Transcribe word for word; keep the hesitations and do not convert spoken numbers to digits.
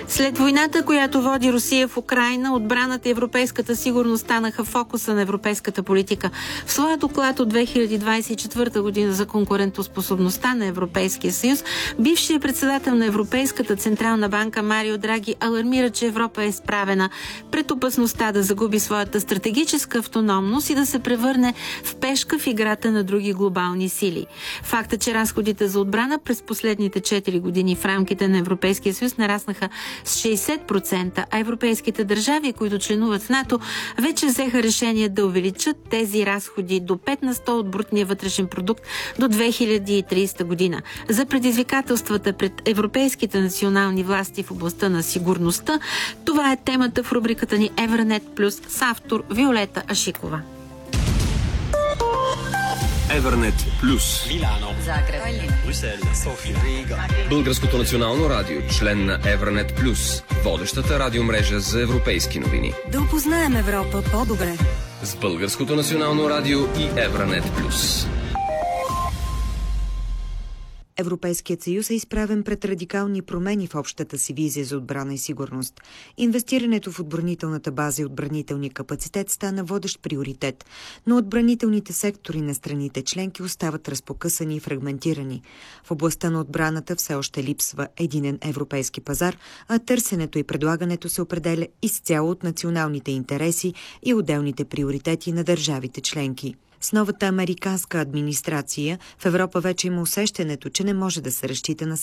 След войната, която води Русия в Украйна, отбраната и европейската сигурност станаха фокуса на европейската политика. В своя доклад от две хиляди двадесет и четвърта година за конкурентоспособността на Европейския съюз, бившият председател на Европейската централна банка Марио Драги алармира, че Европа е изправена пред опасността да загуби своята стратегическа автономност и да се превърне в пешка в играта на други глобални сили. Факта, че разходите за отбрана през последните четири години в рамките на Европейския съюз нараснаха с шейсет процента, а европейските държави, които членуват в НАТО, вече взеха решение да увеличат тези разходи до пет на сто от брутния вътрешен продукт до две хиляди и тридесета година. За предизвикателствата пред европейските национални власти в областта на сигурността, това е темата в рубриката ни Евронет Плюс с автор Виолета Ашикова. Евронет Плюс. Милано, Загреб, Брюсел, София, Рига. Българското национално радио, член на Евронет Плюс, водещата радиомрежа за европейски новини. Да опознаем Европа по-добре. С Българското национално радио и Евронет Плюс. Европейският съюз е изправен пред радикални промени в общата си визия за отбрана и сигурност. Инвестирането в отбранителната база и отбранителния капацитет стана водещ приоритет, но отбранителните сектори на страните членки остават разпокъсани и фрагментирани. В областта на отбраната все още липсва единен европейски пазар, а търсенето и предлагането се определя изцяло от националните интереси и отделните приоритети на държавите членки. С новата американска администрация в Европа вече има усещането, че не може да се разчита на